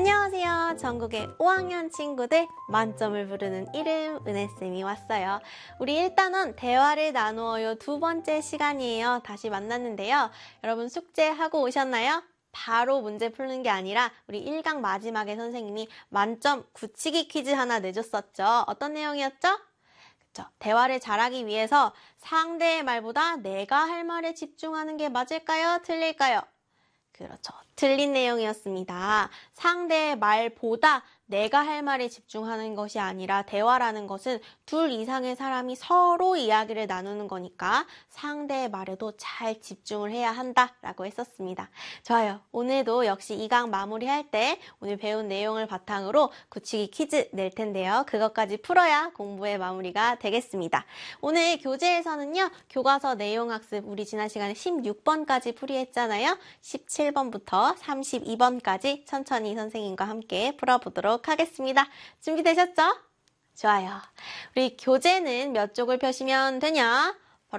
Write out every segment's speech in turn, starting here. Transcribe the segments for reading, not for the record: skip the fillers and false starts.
안녕하세요. 전국의 5학년 친구들 만점을 부르는 이름 은혜쌤이 왔어요. 우리 일단은 대화를 나누어요 두 번째 시간이에요. 다시 만났는데요. 여러분 숙제하고 오셨나요? 바로 문제 푸는 게 아니라 우리 1강 마지막에 선생님이 만점 굳히기 퀴즈 하나 내줬었죠. 어떤 내용이었죠? 그쵸? 대화를 잘하기 위해서 상대의 말보다 내가 할 말에 집중하는 게 맞을까요? 틀릴까요? 그렇죠. 틀린 내용이었습니다. 상대의 말보다 내가 할 말에 집중하는 것이 아니라 대화라는 것은 둘 이상의 사람이 서로 이야기를 나누는 거니까 상대의 말에도 잘 집중을 해야 한다라고 했었습니다. 좋아요. 오늘도 역시 2강 마무리할 때 오늘 배운 내용을 바탕으로 굳히기 퀴즈 낼 텐데요. 그것까지 풀어야 공부의 마무리가 되겠습니다. 오늘 교재에서는요. 교과서 내용학습 우리 지난 시간에 16번까지 풀이했잖아요. 17번부터 32번까지 천천히 선생님과 함께 풀어보도록 하겠습니다. 준비되셨죠? 좋아요. 우리 교재는 몇 쪽을 펴시면 되냐?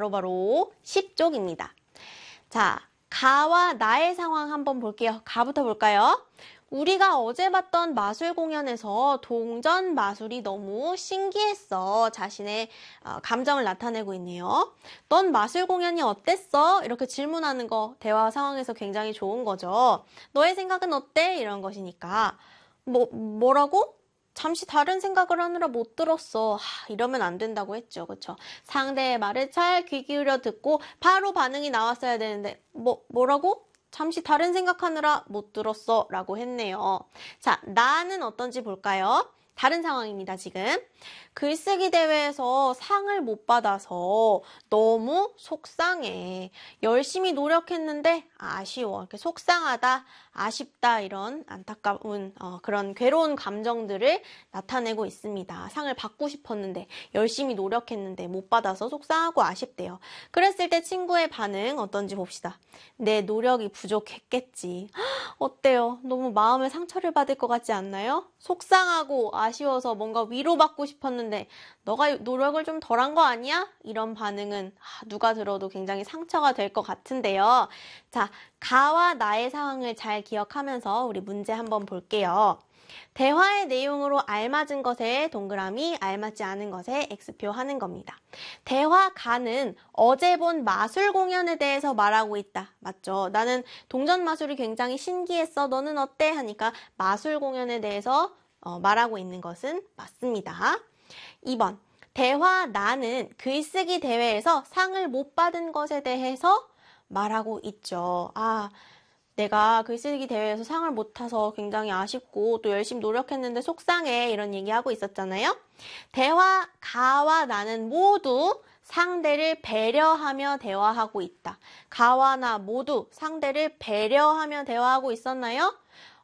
바로 10쪽입니다. 자, 가와 나의 상황 한번 볼게요. 가부터 볼까요? 우리가 어제 봤던 마술 공연에서 동전 마술이 너무 신기했어. 자신의 감정을 나타내고 있네요. 넌 마술 공연이 어땠어? 이렇게 질문하는 거 대화 상황에서 굉장히 좋은 거죠. 너의 생각은 어때? 이런 것이니까. 뭐라고? 잠시 다른 생각을 하느라 못 들었어. 이러면 안 된다고 했죠. 그쵸? 상대의 말을 잘 귀 기울여 듣고 바로 반응이 나왔어야 되는데 뭐라고? 잠시 다른 생각하느라 못 들었어 라고 했네요. 자, 나는 어떤지 볼까요? 다른 상황입니다, 지금. 글쓰기 대회에서 상을 못 받아서 너무 속상해. 열심히 노력했는데 아쉬워. 이렇게 속상하다, 아쉽다 이런 안타까운 그런 괴로운 감정들을 나타내고 있습니다. 상을 받고 싶었는데 열심히 노력했는데 못 받아서 속상하고 아쉽대요. 그랬을 때 친구의 반응 어떤지 봅시다. 내 노력이 부족했겠지. 어때요? 너무 마음에 상처를 받을 것 같지 않나요? 속상하고 아쉬워서 뭔가 위로받고 싶었는데 너가 노력을 좀 덜한 거 아니야? 이런 반응은 누가 들어도 굉장히 상처가 될 것 같은데요. 자, 가와 나의 상황을 잘 기억하면서 우리 문제 한번 볼게요. 대화의 내용으로 알맞은 것에 동그라미, 알맞지 않은 것에 X표 하는 겁니다. 대화 가는 어제 본 마술 공연에 대해서 말하고 있다. 맞죠? 나는 동전 마술이 굉장히 신기했어. 너는 어때? 하니까 마술 공연에 대해서 말하고 있는 것은 맞습니다. 2번. 대화 나는 글쓰기 대회에서 상을 못 받은 것에 대해서 말하고 있죠. 내가 글쓰기 대회에서 상을 못 타서 굉장히 아쉽고 또 열심히 노력했는데 속상해 이런 얘기하고 있었잖아요. 대화 가와 나는 모두 상대를 배려하며 대화하고 있다. 가와 나 모두 상대를 배려하며 대화하고 있었나요?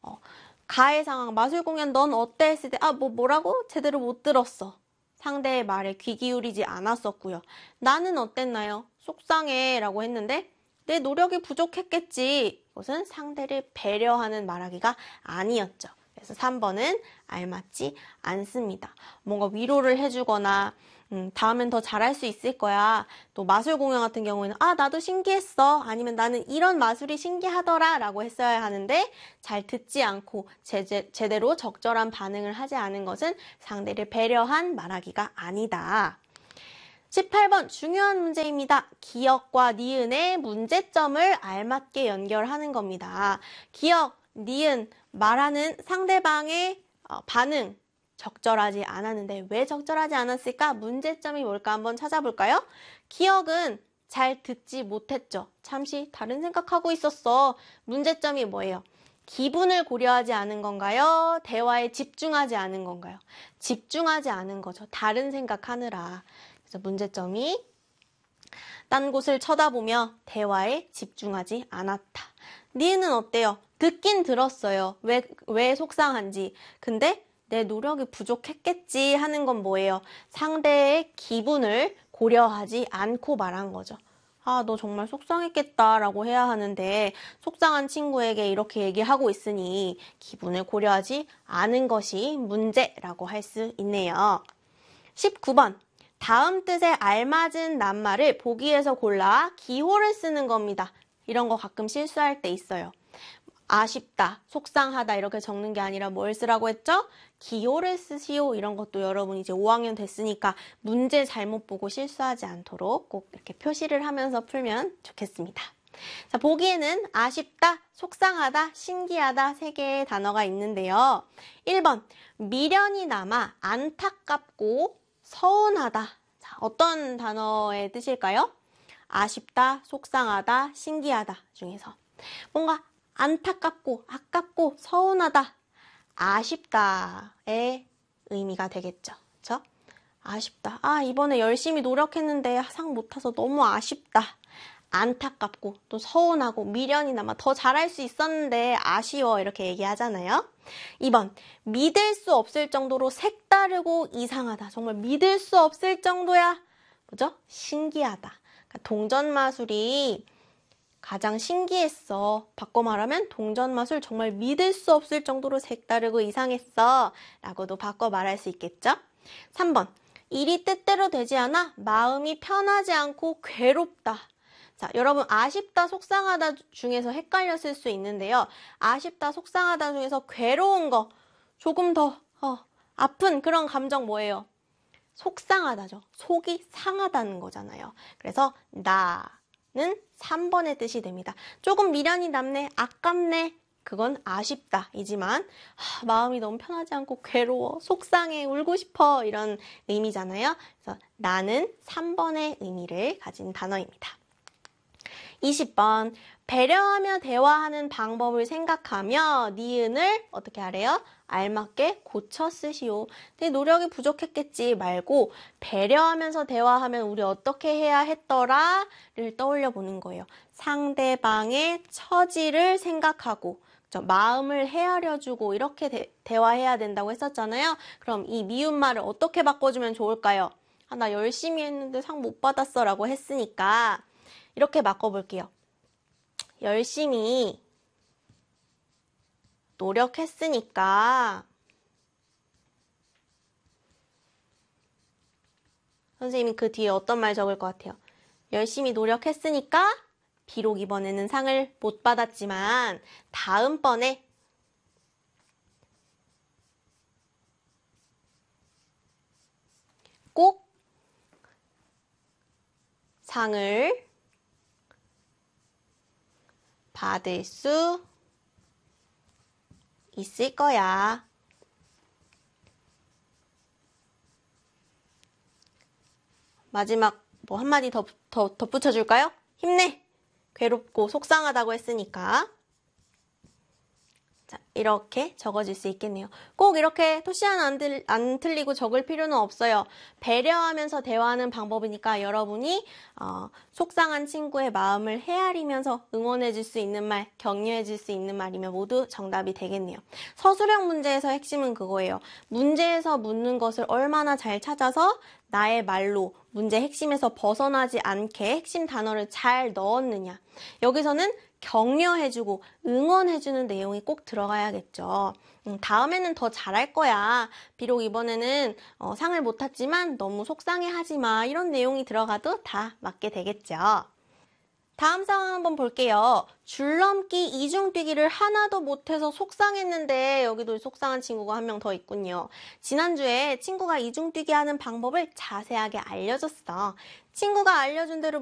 가의 상황, 마술 공연 넌 어때? 했을 때 뭐라고? 제대로 못 들었어. 상대의 말에 귀 기울이지 않았었고요. 나는 어땠나요? 속상해 라고 했는데 내 노력이 부족했겠지. 이것은 상대를 배려하는 말하기가 아니었죠. 그래서 3번은 알맞지 않습니다. 뭔가 위로를 해주거나 다음엔 더 잘할 수 있을 거야. 또 마술 공연 같은 경우에는 나도 신기했어. 아니면 나는 이런 마술이 신기하더라 라고 했어야 하는데 잘 듣지 않고 제대로 적절한 반응을 하지 않은 것은 상대를 배려한 말하기가 아니다. 18번 중요한 문제입니다. 기역과 니은의 문제점을 알맞게 연결하는 겁니다. 기역, 니은, 말하는 상대방의 반응 적절하지 않았는데 왜 적절하지 않았을까? 문제점이 뭘까 한번 찾아볼까요? 기역은 잘 듣지 못했죠. 잠시 다른 생각하고 있었어. 문제점이 뭐예요? 기분을 고려하지 않은 건가요? 대화에 집중하지 않은 건가요? 집중하지 않은 거죠. 다른 생각하느라. 그래서 문제점이 딴 곳을 쳐다보며 대화에 집중하지 않았다. 니은은 어때요? 듣긴 들었어요. 왜 속상한지. 근데 내 노력이 부족했겠지 하는 건 뭐예요? 상대의 기분을 고려하지 않고 말한 거죠. 너 정말 속상했겠다 라고 해야 하는데 속상한 친구에게 이렇게 얘기하고 있으니 기분을 고려하지 않은 것이 문제라고 할 수 있네요. 19번. 다음 뜻에 알맞은 낱말을 보기에서 골라 기호를 쓰는 겁니다. 이런 거 가끔 실수할 때 있어요. 아쉽다, 속상하다 이렇게 적는 게 아니라 뭘 쓰라고 했죠? 기호를 쓰시오. 이런 것도 여러분 이제 5학년 됐으니까 문제 잘못 보고 실수하지 않도록 꼭 이렇게 표시를 하면서 풀면 좋겠습니다. 자, 보기에는 아쉽다, 속상하다, 신기하다 3개의 단어가 있는데요. 1번, 미련이 남아 안타깝고 서운하다. 자, 어떤 단어의 뜻일까요? 아쉽다, 속상하다, 신기하다 중에서 뭔가 안타깝고 아깝고 서운하다, 아쉽다의 의미가 되겠죠. 그렇죠? 아쉽다. 아, 이번에 열심히 노력했는데 상 못 타서 너무 아쉽다. 안타깝고 또 서운하고 미련이 남아 더 잘할 수 있었는데 아쉬워 이렇게 얘기하잖아요. 2번, 믿을 수 없을 정도로 색다르고 이상하다. 정말 믿을 수 없을 정도야. 뭐죠? 신기하다. 그러니까 동전마술이 가장 신기했어. 바꿔 말하면 동전마술 정말 믿을 수 없을 정도로 색다르고 이상했어. 라고도 바꿔 말할 수 있겠죠? 3번, 일이 뜻대로 되지 않아 마음이 편하지 않고 괴롭다. 자, 여러분 아쉽다, 속상하다 중에서 헷갈렸을 수 있는데요. 아쉽다, 속상하다 중에서 괴로운 거, 조금 더 아픈 그런 감정 뭐예요? 속상하다죠. 속이 상하다는 거잖아요. 그래서 나는 3번의 뜻이 됩니다. 조금 미련이 남네, 아깝네, 그건 아쉽다 이지만 마음이 너무 편하지 않고 괴로워, 속상해, 울고 싶어 이런 의미잖아요. 그래서 나는 3번의 의미를 가진 단어입니다. 20번, 배려하며 대화하는 방법을 생각하며 니은을 어떻게 하래요? 알맞게 고쳐 쓰시오. 내 노력이 부족했겠지 말고 배려하면서 대화하면 우리 어떻게 해야 했더라를 떠올려 보는 거예요. 상대방의 처지를 생각하고 마음을 헤아려주고 이렇게 대화해야 된다고 했었잖아요. 그럼 이 미음말을 어떻게 바꿔주면 좋을까요? 아, 나 열심히 했는데 상 못 받았어 라고 했으니까 이렇게 바꿔볼게요. 열심히 노력했으니까 선생님이 그 뒤에 어떤 말 적을 것 같아요? 열심히 노력했으니까 비록 이번에는 상을 못 받았지만 다음번에 꼭 상을 받을 수 있을 거야. 마지막 뭐 한마디 더 덧붙여줄까요? 힘내! 괴롭고 속상하다고 했으니까. 자, 이렇게 적어줄 수 있겠네요. 꼭 이렇게 토시안 안 틀리고 적을 필요는 없어요. 배려하면서 대화하는 방법이니까 여러분이 속상한 친구의 마음을 헤아리면서 응원해줄 수 있는 말, 격려해줄 수 있는 말이면 모두 정답이 되겠네요. 서술형 문제에서 핵심은 그거예요. 문제에서 묻는 것을 얼마나 잘 찾아서 나의 말로 문제 핵심에서 벗어나지 않게 핵심 단어를 잘 넣었느냐. 여기서는 격려해주고 응원해주는 내용이 꼭 들어가야겠죠. 다음에는 더 잘할 거야. 비록 이번에는 상을 못 탔지만 너무 속상해하지 마. 이런 내용이 들어가도 다 맞게 되겠죠. 다음 상황 한번 볼게요. 줄넘기 이중뛰기를 하나도 못해서 속상했는데 여기도 속상한 친구가 한 명 더 있군요. 지난주에 친구가 이중뛰기 하는 방법을 자세하게 알려줬어. 친구가 알려준 대로